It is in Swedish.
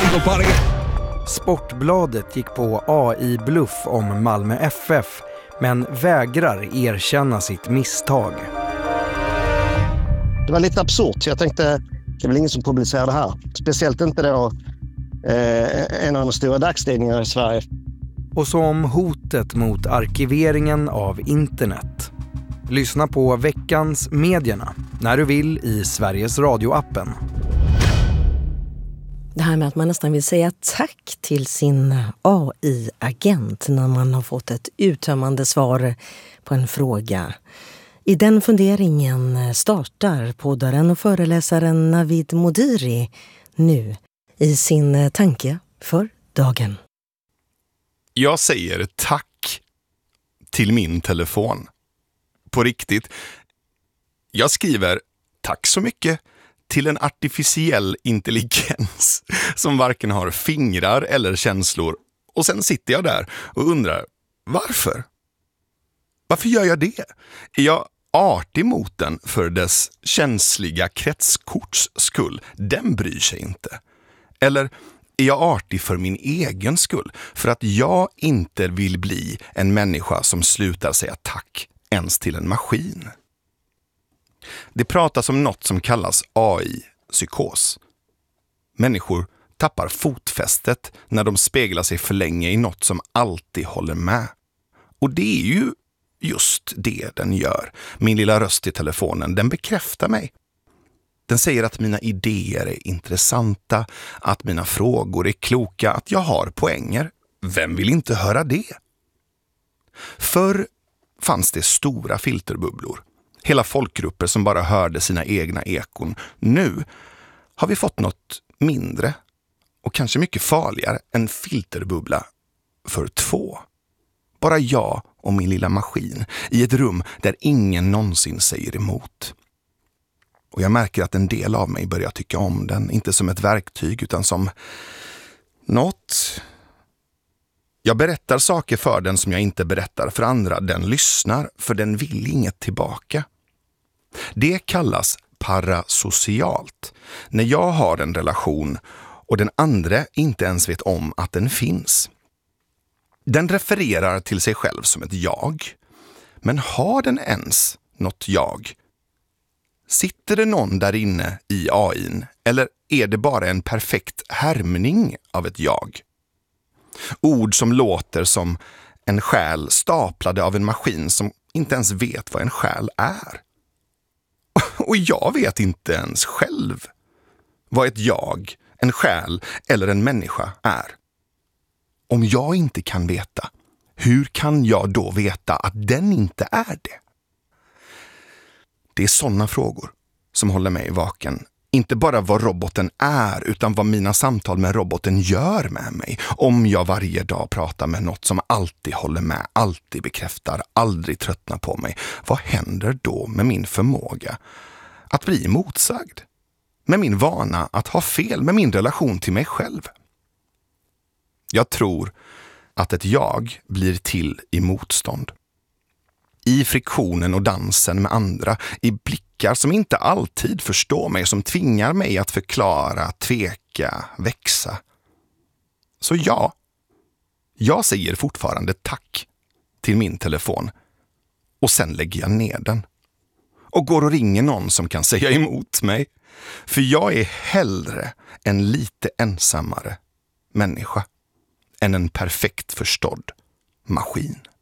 Sportbladet gick på AI-bluff om Malmö FF men vägrar erkänna sitt misstag. Det var lite absurt, så jag tänkte det är väl ingen som publicerar det här. Speciellt inte då en av de stora dagstidningarna i Sverige. Och så om hotet mot arkiveringen av internet. Lyssna på veckans Medierna när du vill i Sveriges Radio-appen. Det här med att man nästan vill säga tack till sin AI-agent när man har fått ett uttömmande svar på en fråga. I den funderingen startar poddaren och föreläsaren Navid Modiri nu i sin tanke för dagen. Jag säger tack till min telefon. På riktigt. Jag skriver tack så mycket till en artificiell intelligens som varken har fingrar eller känslor. Och sen sitter jag där och undrar, varför? Varför gör jag det? Är jag artig mot den för dess känsliga kretskorts skull? Den bryr sig inte. Eller är jag artig för min egen skull? För att jag inte vill bli en människa som slutar säga tack ens till en maskin. Det pratas om något som kallas AI-psykos. Människor tappar fotfästet när de speglar sig för länge i något som alltid håller med. Och det är ju just det den gör. Min lilla röst i telefonen, den bekräftar mig. Den säger att mina idéer är intressanta, att mina frågor är kloka, att jag har poänger. Vem vill inte höra det? Förr fanns det stora filterbubblor. Hela folkgrupper som bara hörde sina egna ekon. Nu har vi fått något mindre och kanske mycket farligare, en filterbubbla för två. Bara jag och min lilla maskin i ett rum där ingen någonsin säger emot. Och jag märker att en del av mig börjar tycka om den, inte som ett verktyg utan som något. Jag berättar saker för den som jag inte berättar för andra. Den lyssnar, för den vill inget tillbaka. Det kallas parasocialt. När jag har en relation och den andra inte ens vet om att den finns. Den refererar till sig själv som ett jag. Men har den ens något jag? Sitter det någon där inne i AI:n eller är det bara en perfekt härmning av ett jag? Ord som låter som en själ staplade av en maskin som inte ens vet vad en själ är. Och jag vet inte ens själv vad ett jag, en själ eller en människa är. Om jag inte kan veta, hur kan jag då veta att den inte är det? Det är sådana frågor som håller mig vaken. Inte bara vad roboten är utan vad mina samtal med roboten gör med mig. Om jag varje dag pratar med något som alltid håller med, alltid bekräftar, aldrig tröttnar på mig. Vad händer då med min förmåga att bli motsagd? Med min vana att ha fel, med min relation till mig själv? Jag tror att ett jag blir till i motstånd. I friktionen och dansen med andra, i blickar som inte alltid förstår mig, som tvingar mig att förklara, tveka, växa. Så ja, jag säger fortfarande tack till min telefon och sen lägger jag ner den. Och går och ringer någon som kan säga emot mig. För jag är hellre en lite ensammare människa än en perfekt förstådd maskin.